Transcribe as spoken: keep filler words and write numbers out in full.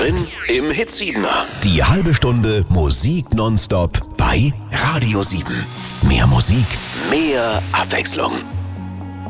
Mittendrin im Hitsiebener. Die halbe Stunde Musik nonstop bei Radio sieben. Mehr Musik, Mehr Abwechslung.